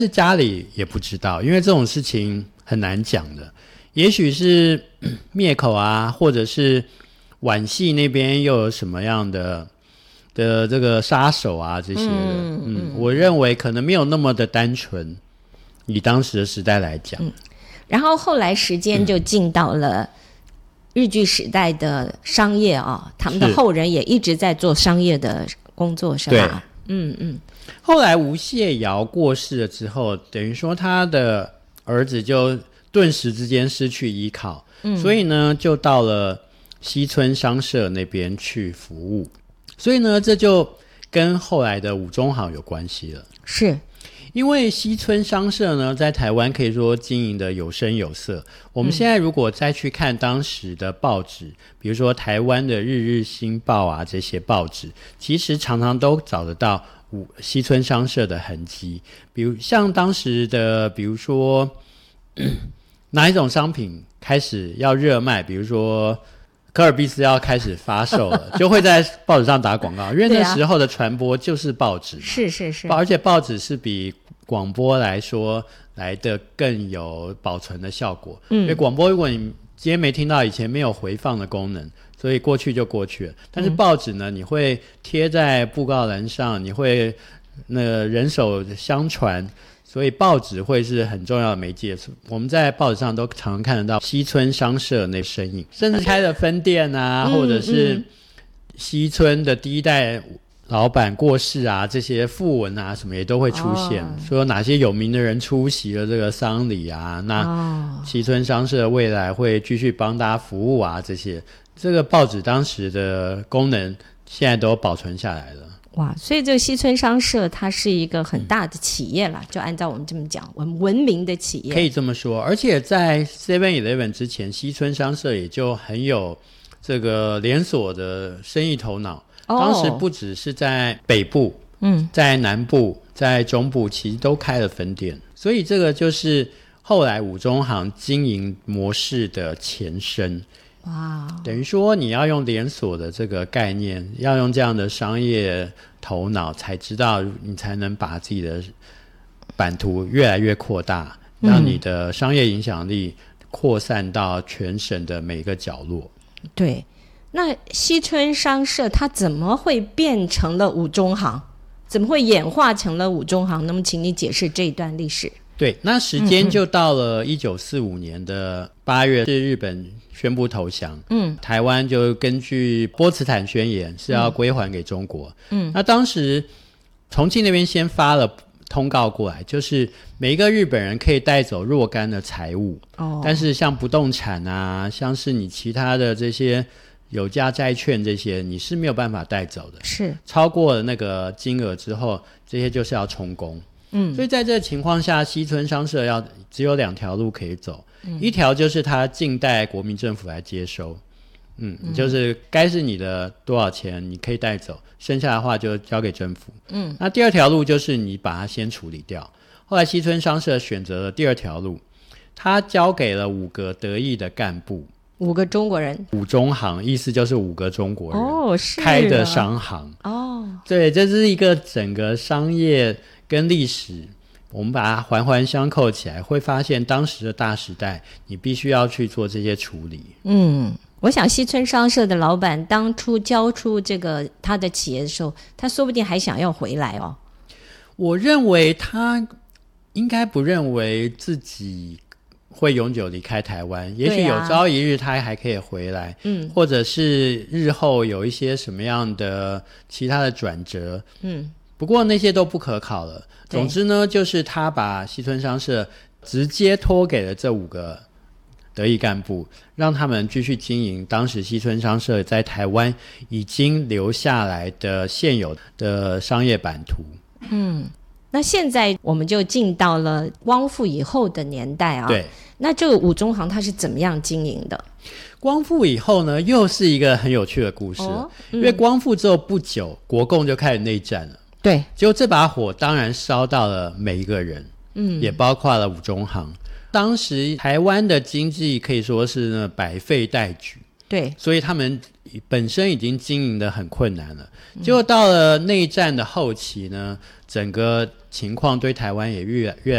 是家里也不知道，因为这种事情很难讲的。也许是灭口啊，或者是皖系那边又有什么样的这个杀手啊这些的。我认为可能没有那么的单纯，以当时的时代来讲。 然后后来时间就进到了日据时代的商业啊，他们的后人也一直在做商业的工作，是吧？对， 后来吴谢尧过世了之后，等于说他的儿子就顿时之间失去依靠，所以呢就到了西村商社那边去服务，所以呢这就跟后来的五中行有关系了。 是因为西村商社呢在台湾可以说经营的有声有色，我们现在如果再去看当时的报纸，比如说台湾的日日新报啊，这些报纸其实常常都找得到西村商社的痕迹。比如像当时的比如说哪一种商品开始要热卖，比如说科尔必斯要开始发售了就会在报纸上打广告，因为那时候的传播就是报纸， 是， 而且报纸是比广播来说来的更有保存的效果。因为广播如果你今天没听到，以前没有回放的功能，所以过去就过去了。但是报纸呢，你会贴在布告栏上，你会人手相传，所以报纸会是很重要的媒介。我们在报纸上都常常看得到西村商社那身影，甚至开了分店啊，或者是西村的第一代老板过世啊，这些讣文啊什么也都会出现，说哪些有名的人出席了这个丧礼啊，那西村商社未来会继续帮大家服务啊，这个报纸当时的功能现在都保存下来了。 哇，所以这个西村商社它是一个很大的企业啦，就按照我们这么讲，文明的企业， 可以这么说。而且在 7-Eleven 之前，西村商社也就很有这个连锁的生意头脑。当时不只是在北部，在南部，在中部，其实都开了分店。所以这个就是后来五中行经营模式的前身。哇，等于说你要用连锁的这个概念，要用这样的商业头脑，才知道你才能把自己的版图越来越扩大，让你的商业影响力扩散到全省的每个角落。 对，那西村商社它怎么会变成了五中行？怎么会演化成了五中行？那么请你解释这一段历史。 对，那时间就到了1945年的8月，是日本宣布投降，台湾就根据波茨坦宣言是要归还给中国。那当时重庆那边先发了通告过来，就是每一个日本人可以带走若干的财物，但是像不动产啊，像是你其他的这些有价债券这些，你是没有办法带走的，是超过了那个金额之后，这些就是要充公。所以在这个情况下，西村商社只有2条路可以走，一条就是他静待国民政府来接收，就是该是你的多少钱你可以带走，剩下的话就交给政府。那第二条路就是你把它先处理掉。后来西村商社选择了第二条路，他交给了5个得意的干部，5 个中国人， 五中行意思就是5个中国人是开的商行。对，这是一个整个商业跟历史，我们把它环环相扣起来，会发现当时的大时代你必须要去做这些处理。 我想西村商社的老板当初交出这个他的企业的时候，他说不定还想要回来哦。 我认为他应该不认为自己会永久离开台湾，也许有朝一日他还可以回来，或者是日后有一些什么样的其他的转折，不过那些都不可考了。总之呢，就是他把西村商社直接托给了这5个得意干部，让他们继续经营当时西村商社在台湾已经留下来的现有的商业版图。 那现在我们就进到了光复以后的年代啊。 对， 那这个五中行它是怎么样经营的？ 光复以后呢，又是一个很有趣的故事。因为光复之后不久，国共就开始内战了。对，结果这把火当然烧到了每一个人，也包括了五中行。当时台湾的经济可以说是百废待举，对，所以他们本身已经经营得很困难了。结果到了内战的后期呢，整个情况对台湾也越来